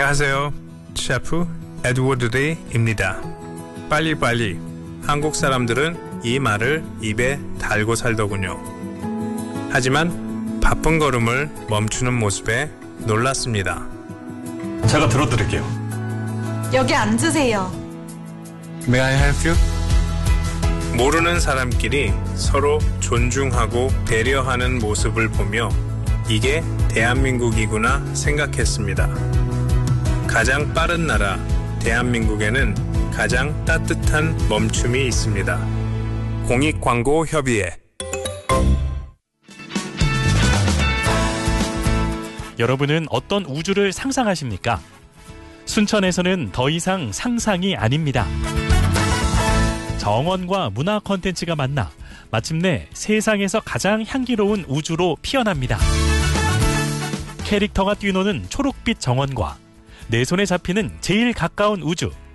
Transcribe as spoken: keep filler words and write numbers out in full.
안녕하세요. 셰프 에드워드 데이입니다. 빨리빨리. 한국 사람들은 이 말을 입에 달고 살더군요. 하지만 바쁜 걸음을 멈추는 모습에 놀랐습니다. 제가 들어드릴게요. 여기 앉으세요. May I help you? 모르는 사람끼리 서로 존중하고 배려하는 모습을 보며 이게 대한민국이구나 생각했습니다. 가장 빠른 나라 대한민국에는 가장 따뜻한 멈춤이 있습니다. 공익광고협의회. 여러분은 어떤 우주를 상상하십니까? 순천에서는 더 이상 상상이 아닙니다. 정원과 문화 콘텐츠가 만나 마침내 세상에서 가장 향기로운 우주로 피어납니다. 캐릭터가 뛰노는 초록빛 정원과 내 손에 잡히는 제일 가까운 우주,